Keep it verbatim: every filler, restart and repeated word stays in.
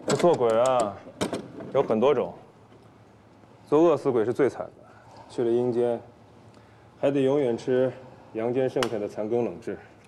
这做鬼啊，有很多种。做饿死鬼是最惨的，去了阴间，还得永远吃阳间剩下的残羹冷炙。